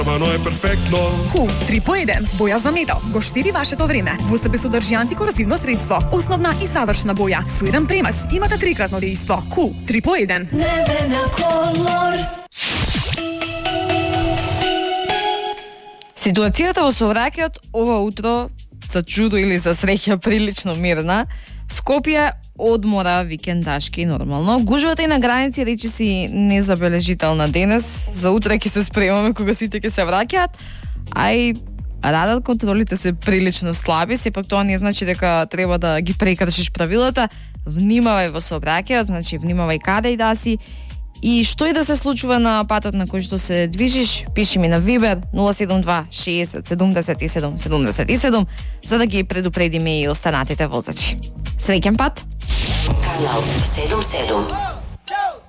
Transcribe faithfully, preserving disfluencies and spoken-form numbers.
Но е перфектно. Кул три по еден, боја за метал, го штеди вашето време. Во себе содржи антикорозивно средство, основна и завршна боја, со еден премес, имате трикратно дејство. Кул три по еден. Небена колор. Ситуацијата во сообраќајот ова утро, за чудо или за среќа, прилично мирна. Скопје одмора викендашки нормално. Гужвата и на граници речиси незабележителна денес. За утре ќе се спремаме кога сите ќе се враќаат. А и радар контролите се прилично слаби, сепак тоа не значи дека треба да ги прекршиш правилата. Внимавај во сообраќајот, значи внимавај каде и да си. И што и да се случува на патот на кој што се движиш, пиши ми на Вибер нула седум два шеесет седумдесет и седум седумдесет и седум за да ги предупредиме и останатите возачи. Среќен пат! Канал седум седум.